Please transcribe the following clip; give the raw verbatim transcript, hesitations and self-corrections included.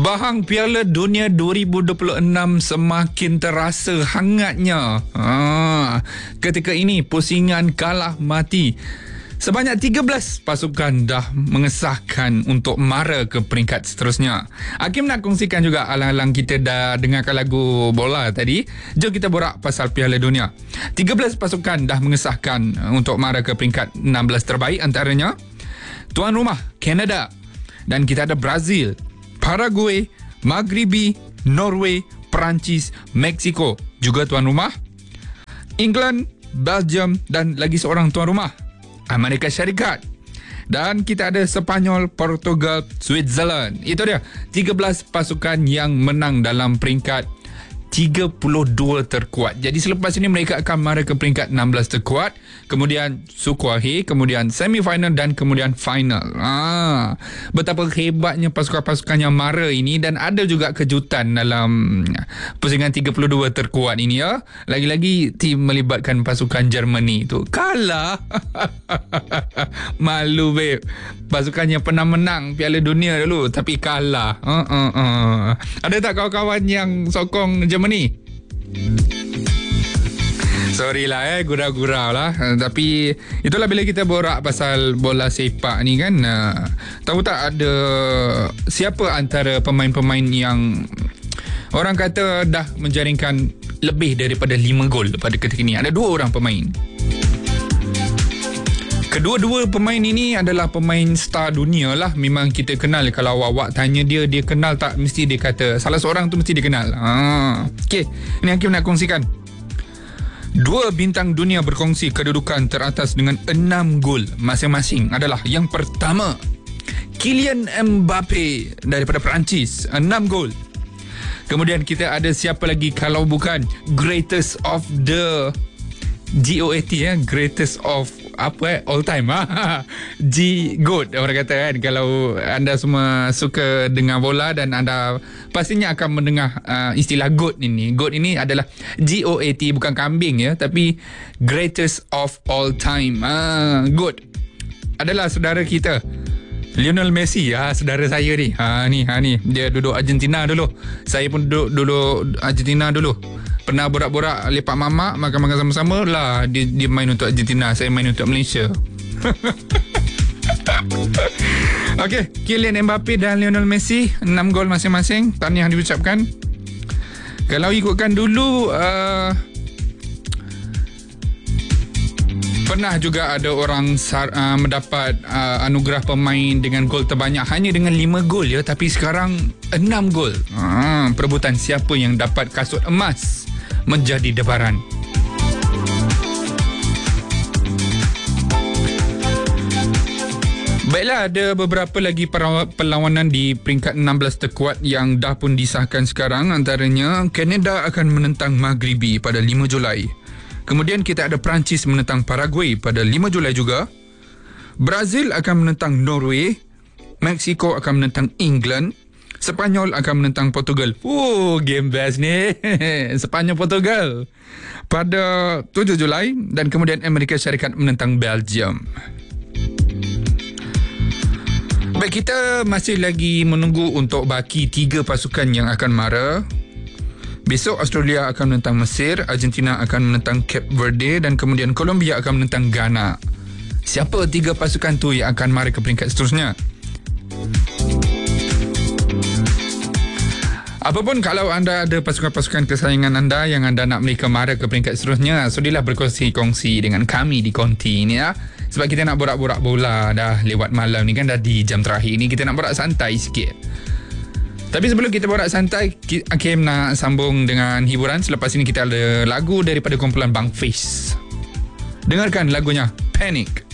Bahang Piala Dunia dua ribu dua puluh enam semakin terasa hangatnya. Ha, ketika ini pusingan kalah mati. Sebanyak tiga belas pasukan dah mengesahkan untuk mara ke peringkat seterusnya. Hakim nak kongsikan juga alang-alang kita dah dengarkan lagu bola tadi. Jom kita borak pasal Piala Dunia. tiga belas pasukan dah mengesahkan untuk mara ke peringkat enam belas terbaik, antaranya tuan rumah Canada, dan kita ada Brazil, Paraguay, Maghribi, Norway, Perancis, Mexico, juga tuan rumah England, Belgium, dan lagi seorang tuan rumah Amerika Syarikat. Dan kita ada Sepanyol, Portugal, Switzerland. Itu dia tiga belas pasukan yang menang dalam peringkat tiga puluh dua terkuat. Jadi selepas ini mereka akan mara ke peringkat enam belas terkuat, kemudian suku akhir, kemudian semifinal dan kemudian final. Ah, betapa hebatnya pasukan-pasukan yang mara ini, dan ada juga kejutan dalam pusingan tiga puluh dua terkuat ini ya. Lagi-lagi tim melibatkan pasukan Germany itu kalah. Malu babe. Pasukan yang pernah menang Piala Dunia dulu tapi kalah. Uh, uh, uh. Ada tak kawan-kawan yang sokong Germany? Sorry lah eh, gurau-gurau lah. Uh, tapi itulah bila kita borak pasal bola sepak ni kan. Uh, tahu tak ada siapa antara pemain-pemain yang orang kata dah menjaringkan lebih daripada lima gol pada ketika ini? Ada dua orang pemain. Kedua-dua pemain ini adalah pemain star dunia lah. Memang kita kenal. Kalau awak tanya dia, dia kenal tak? Mesti dia kata salah seorang tu mesti dia kenal. Ha. Okey, ini Hakim nak kongsikan. Dua bintang dunia berkongsi kedudukan teratas dengan enam gol masing-masing adalah yang pertama, Kylian Mbappe daripada Perancis, enam gol. Kemudian kita ada siapa lagi kalau bukan greatest of the G O A T ya, greatest of apa eh all time ah G GOAT orang kata kan. Kalau anda semua suka dengar bola dan anda pastinya akan mendengar uh, istilah GOAT ini. GOAT ini adalah G O A T, bukan kambing ya, tapi greatest of all time. Ah, GOAT adalah saudara kita Lionel Messi. Ah, saudara saya ni. Ha ni, ha ni. Dia duduk Argentina dulu. Saya pun duduk duduk Argentina dulu. Pernah borak-borak lepak mamak, makan-makan sama-sama lah. Dia, dia main untuk Argentina, saya main untuk Malaysia. Okey, Kylian Mbappe dan Lionel Messi enam gol masing-masing. Tahniah diucapkan. Kalau ikutkan dulu uh, pernah juga ada orang sar, uh, mendapat uh, anugerah pemain dengan gol terbanyak hanya dengan lima gol ya, tapi sekarang enam gol. Uh, perebutan siapa yang dapat kasut emas menjadi debaran. Baiklah, ada beberapa lagi perlawanan di peringkat enam belas terkuat yang dah pun disahkan sekarang. Antaranya Canada akan menentang Maghribi pada lima Julai. Kemudian kita ada Perancis menentang Paraguay pada lima Julai juga. Brazil akan menentang Norway. Mexico akan menentang England. Sepanyol akan menentang Portugal. Oh, game best ni. Sepanyol Portugal pada tujuh Julai. Dan kemudian Amerika Syarikat menentang Belgium. Baik, kita masih lagi menunggu untuk baki tiga pasukan yang akan mara. Besok Australia akan menentang Mesir, Argentina akan menentang Cape Verde, dan kemudian Colombia akan menentang Ghana. Siapa tiga pasukan tu yang akan mara ke peringkat seterusnya? Apapun, kalau anda ada pasukan-pasukan kesayangan anda yang anda nak mereka mara ke peringkat seterusnya, sudilah berkongsi-kongsi dengan kami di Konti ni ya. Sebab kita nak borak-borak bola dah lewat malam ni kan, dah di jam terakhir ni, kita nak borak santai sikit. Tapi sebelum kita borak santai, Hakim nak sambung dengan hiburan. Selepas ini kita ada lagu daripada kumpulan Bang Fish. Dengarkan lagunya Panic.